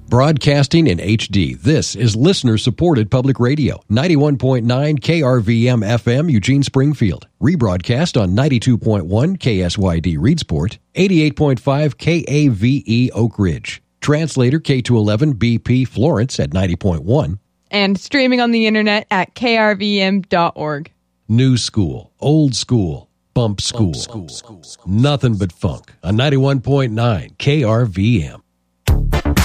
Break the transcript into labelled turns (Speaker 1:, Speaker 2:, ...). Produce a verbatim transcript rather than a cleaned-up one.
Speaker 1: Broadcasting in H D, this is listener-supported public radio, ninety-one point nine K R V M F M, Eugene, Springfield. Rebroadcast on ninety-two point one K S Y D, Reedsport, eighty-eight point five K A V E, Oak Ridge. Translator K two eleven B P, Florence at ninety point one.
Speaker 2: And streaming on the internet at K R V M dot org.
Speaker 1: New school, old school, bump school. Bump school. Nothing but funk on ninety-one point nine K R V M.